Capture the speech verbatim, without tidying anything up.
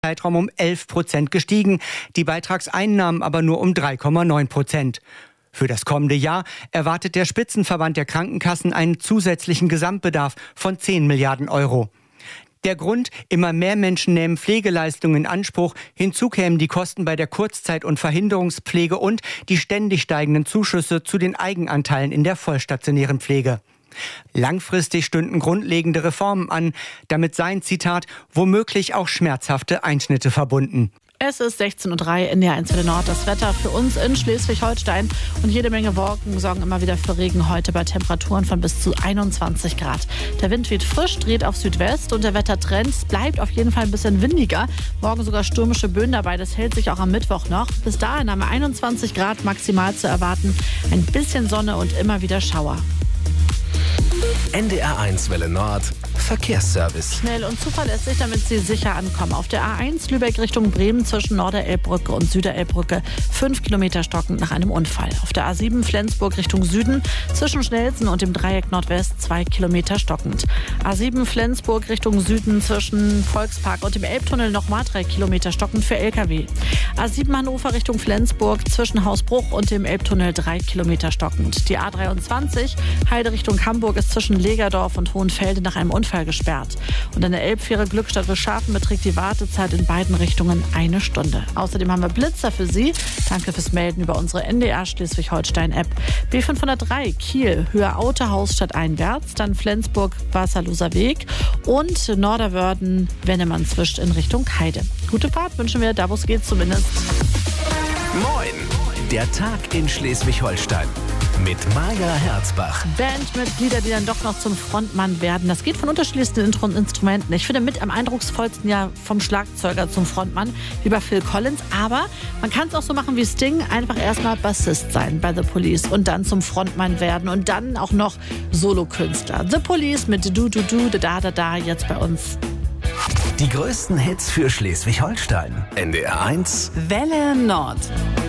Zeitraum um elf Prozent gestiegen, die Beitragseinnahmen aber nur um drei Komma neun Prozent. Für das kommende Jahr erwartet der Spitzenverband der Krankenkassen einen zusätzlichen Gesamtbedarf von zehn Milliarden Euro. Der Grund: immer mehr Menschen nehmen Pflegeleistungen in Anspruch. Hinzu kämen die Kosten bei der Kurzzeit- und Verhinderungspflege und die ständig steigenden Zuschüsse zu den Eigenanteilen in der vollstationären Pflege. Langfristig stünden grundlegende Reformen an. Damit seien, Zitat, womöglich auch schmerzhafte Einschnitte verbunden. Es ist sechzehn Uhr drei in der eins Welle Nord. Das Wetter für uns in Schleswig-Holstein und jede Menge Wolken sorgen immer wieder für Regen heute bei Temperaturen von bis zu einundzwanzig Grad. Der Wind weht frisch, dreht auf Südwest und der Wettertrend bleibt auf jeden Fall ein bisschen windiger. Morgen sogar stürmische Böen dabei, das hält sich auch am Mittwoch noch. Bis dahin haben wir einundzwanzig Grad maximal zu erwarten, ein bisschen Sonne und immer wieder Schauer. N D R eins Welle Nord Verkehrsservice. Schnell und zuverlässig, damit Sie sicher ankommen. Auf der A eins Lübeck Richtung Bremen zwischen Norderelbbrücke und Süderelbbrücke fünf Kilometer stockend nach einem Unfall. Auf der A sieben Flensburg Richtung Süden zwischen Schnelsen und dem Dreieck Nordwest zwei Kilometer stockend. A sieben Flensburg Richtung Süden zwischen Volkspark und dem Elbtunnel nochmal drei Kilometer stockend für L K W. A sieben Hannover Richtung Flensburg zwischen Hausbruch und dem Elbtunnel drei Kilometer stockend. Die A dreiundzwanzig Heide Richtung Hamburg ist zwischen Legerdorf und Hohenfelde nach einem Unfall gesperrt. Und an der Elbfähre Glückstadt Wilschafen beträgt die Wartezeit in beiden Richtungen eine Stunde. Außerdem haben wir Blitzer für Sie. Danke fürs Melden über unsere N D R Schleswig-Holstein-App. B fünfhundertdrei Kiel, Höhe Autohaus stadteinwärts, dann Flensburg Wasserloser Weg und Norderwörden Wennemann zwischt in Richtung Heide. Gute Fahrt wünschen wir, da wo es geht zumindest. Moin! Der Tag in Schleswig-Holstein. Mit Maja Herzbach. Bandmitglieder, die dann doch noch zum Frontmann werden. Das geht von unterschiedlichsten Instrumenten. Ich finde mit am eindrucksvollsten ja vom Schlagzeuger zum Frontmann, wie bei Phil Collins. Aber man kann es auch so machen wie Sting, einfach erstmal Bassist sein bei The Police und dann zum Frontmann werden und dann auch noch Solokünstler. The Police mit Du, Du, Du, Da, Da, Da, jetzt bei uns. Die größten Hits für Schleswig-Holstein. N D R eins Welle Nord.